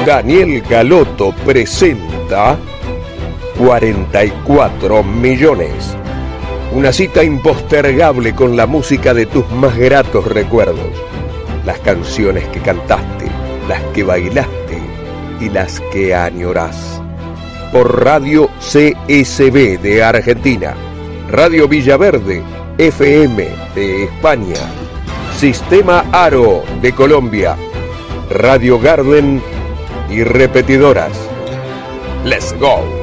Daniel Galoto presenta 44 millones. Una cita impostergable con la música de tus más gratos recuerdos. Las canciones que cantaste, las que bailaste y las que añorás. Por Radio CSB de Argentina, Radio Villaverde FM de España, Sistema Aro de Colombia, Radio Garden y repetidoras. ¡Let's go!